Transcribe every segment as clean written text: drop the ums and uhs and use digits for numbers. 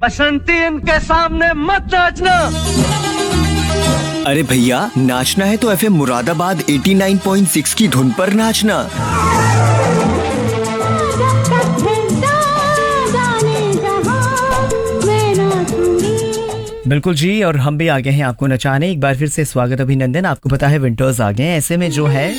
बसंती इनके सामने मत नाचना। अरे भैया, नाचना है तो एफएम मुरादाबाद 89.6 की धुन पर नाचना। बिल्कुल जी, और हम भी आ गए हैं आपको नचाने। एक बार फिर से स्वागत, अभिनंदन। आपको पता है विंटर्स आ गए हैं, ऐसे में जो है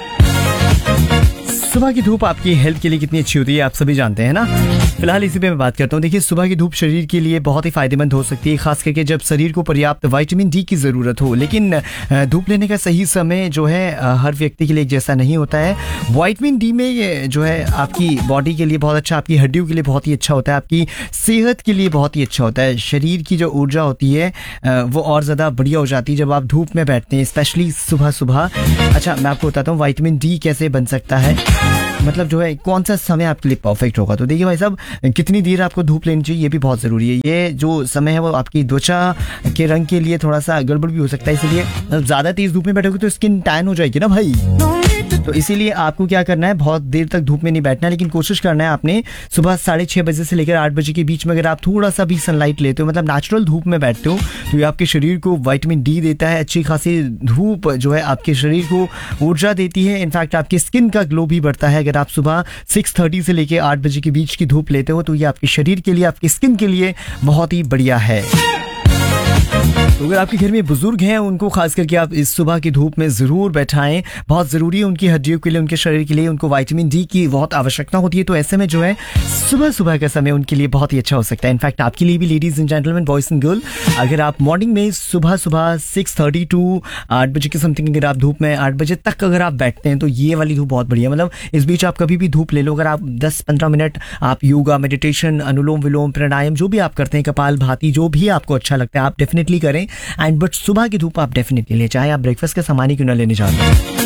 सुबह की धूप आपकी हेल्थ के लिए कितनी अच्छी होती है आप सभी जानते हैं ना। फिलहाल इसी पे मैं बात करता हूँ। देखिए, सुबह की धूप शरीर के लिए बहुत ही फायदेमंद हो सकती है, खास करके जब शरीर को पर्याप्त विटामिन डी की ज़रूरत हो। लेकिन धूप लेने का सही समय जो है हर व्यक्ति के लिए एक जैसा नहीं होता है। विटामिन डी में जो है आपकी बॉडी के लिए बहुत अच्छा, आपकी हड्डियों के लिए बहुत ही अच्छा होता है, आपकी सेहत के लिए बहुत ही अच्छा होता है। शरीर की जो ऊर्जा होती है वो और ज़्यादा बढ़िया हो जाती है जब आप धूप में बैठते हैं, स्पेशली सुबह सुबह। अच्छा, मैं आपको बताता हूँ विटामिन डी कैसे बन सकता है, मतलब जो है कौन सा समय आपके लिए परफेक्ट होगा। तो देखिए भाई साहब, कितनी देर आपको धूप लेनी चाहिए ये भी बहुत ज़रूरी है। ये जो समय है वो आपकी त्वचा के रंग के लिए थोड़ा सा गड़बड़ भी हो सकता है, इसलिए ज़्यादा तेज़ धूप में बैठोगे तो स्किन टैन हो जाएगी ना भाई। तो इसीलिए आपको क्या करना है, बहुत देर तक धूप में नहीं बैठना है, लेकिन कोशिश करना है आपने सुबह 6:30 बजे से लेकर 8 बजे के बीच में अगर आप थोड़ा सा भी सनलाइट लेते हो, मतलब नेचुरल धूप में बैठते हो, तो ये आपके शरीर को विटामिन डी देता है। अच्छी खासी धूप जो है आपके शरीर को ऊर्जा देती है। इनफैक्ट आपकी स्किन का ग्लो भी बढ़ता है। अगर आप सुबह 6:30 से लेकर 8 बजे के बीच की धूप लेते हो तो ये आपके शरीर के लिए, आपकी स्किन के लिए बहुत ही बढ़िया है। तो अगर आपके घर में बुजुर्ग हैं, उनको खास करके आप इस सुबह की धूप में ज़रूर बैठाएं। बहुत ज़रूरी है उनकी हड्डियों के लिए, उनके शरीर के लिए, उनको विटामिन डी की बहुत आवश्यकता होती है। तो ऐसे में जो है सुबह सुबह का समय उनके लिए बहुत ही अच्छा हो सकता है। इनफैक्ट आपके लिए भी, ladies and gentleman, boys and girl, अगर आप मॉर्निंग में सुबह 6:30 टू 8 बजे के समथिंग अगर आप धूप में 8 बजे तक अगर आप बैठते हैं तो ये वाली धूप बहुत बढ़िया। मतलब इस बीच आप कभी भी धूप ले लो, अगर आप 10-15 मिनट आप योगा, मेडिटेशन, अनुलोम विलोम, प्राणायाम जो भी आप करते हैं, कपाल भाती, जो भी आपको अच्छा लगता है आप डेफिनेटली करें। एंड बट सुबह की धूप आप डेफिनेटली ले, चाहे आप ब्रेकफास्ट का सामान ही क्यों ना लेने जाते हैं,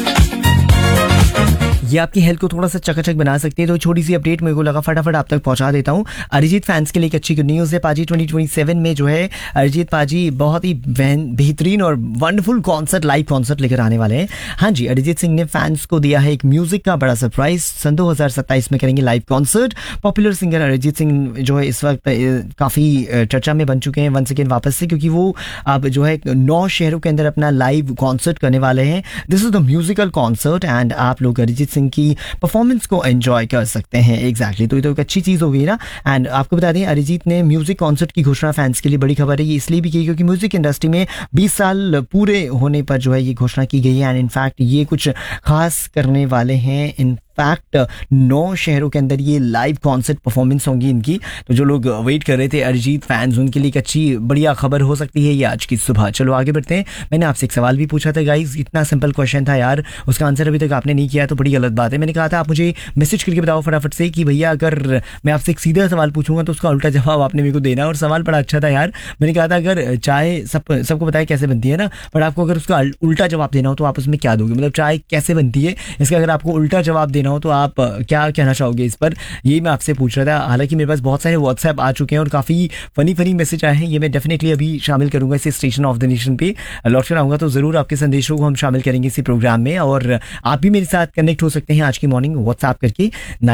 ये आपकी हेल्थ को थोड़ा सा चकाचक बना सकती है। तो छोटी सी अपडेट मेरे को लगा फटाफट आप तक पहुंचा देता हूं। अरिजीत फैंस के लिए एक अच्छी गुड न्यूज़ है। पाजी 2027 में जो है अरिजीत पाजी बहुत ही बेहतरीन और वंडरफुल कॉन्सर्ट, लाइव कॉन्सर्ट लेकर आने वाले हैं। हाँ जी, अरिजीत सिंह ने फैंस को दिया है एक म्यूजिक का बड़ा सरप्राइज। सन 2027 में करेंगे live concert. Popular singer Arijit Singh जो है इस वक्त काफ़ी चर्चा में बन चुके हैं वंस अगेन वापस से, क्योंकि वो अब जो है 9 शहरों के अंदर अपना लाइव कॉन्सर्ट करने वाले हैं। This is the musical concert and आप लोग अरिजीत सिंह की परफॉर्मेंस को एंजॉय कर सकते हैं। एग्जैक्टली, तो ये तो एक अच्छी चीज़ हो गई ना। एंड आपको बता दें, अरिजीत ने म्यूजिक कॉन्सर्ट की घोषणा फैंस के लिए बड़ी खबर है, ये इसलिए भी की क्योंकि म्यूजिक इंडस्ट्री में 20 साल पूरे होने पर जो है ये घोषणा की गई है। एंड इनफैक्ट ये कुछ खास करने वाले हैं। इनफैक्ट 9 शहरों के अंदर ये लाइव कॉन्सर्ट परफॉर्मेंस होंगी इनकी। तो जो लोग वेट कर रहे थे अरिजीत फैंस, उनके लिए एक अच्छी बढ़िया खबर हो सकती है ये आज की सुबह। चलो आगे बढ़ते हैं। मैंने आपसे एक सवाल भी पूछा था गाइज, इतना सिंपल क्वेश्चन था यार, उसका आंसर अभी तक आपने नहीं किया तो बड़ी गलत बात है। मैंने कहा था आप मुझे मैसेज करके बताओ फटाफट से कि भैया अगर मैं आपसे एक सीधा सवाल पूछूंगा तो उसका उल्टा जवाब आपने मेरे को देना। और सवाल बड़ा अच्छा था यार। मैंने कहा था अगर चाय सबको बताया कैसे बनती है ना, बट आपको अगर उसका उल्टा जवाब देना हो तो आप उसमें क्या दोगे, मतलब चाय कैसे बनती है, इसका अगर आपको उल्टा जवाब देना हो तो आप क्या कहना चाहोगे इस पर, ये मैं आपसे पूछ रहा था। हालांकि मेरे पास बहुत सारे व्हाट्सएप आ चुके हैं और काफ़ी फनी मैसेज आए हैं, ये मैं डेफिनेटली अभी शामिल करूंगा इसे स्टेशन ऑफ द नेशन पे लौट कर आऊँगा तो ज़रूर आपके संदेशों को हम शामिल करेंगे इसी प्रोग्राम में। और आप भी मेरे साथ कनेक्ट हो सकते हैं आज की मॉर्निंग व्हाट्सएप करके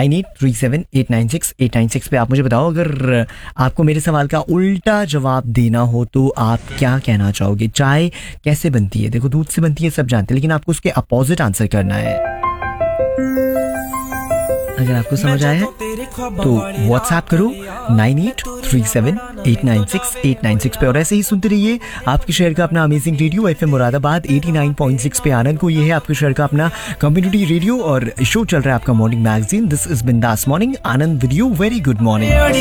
9837896896 पे। आप मुझे बताओ अगर आपको मेरे सवाल का उल्टा जवाब देना हो तो आप क्या कहना चाहोगे, चाय कैसे बनती है। देखो, दूध से बनती है सब जानते हैं, लेकिन आपको उसके अपोजिट आंसर करना है। अगर आपको समझ आया है तो व्हाट्सएप करो 9837896896 पे। और ऐसे ही सुनते रहिए आपके शहर का अपना अमेजिंग रेडियो एफएम मुरादाबाद 89.6 पे आनंद को। ये है आपके शहर का अपना कम्युनिटी रेडियो और शो चल रहा है आपका मॉर्निंग मैगजीन। दिस इज बिंदास morning, Anand with you. Very good morning.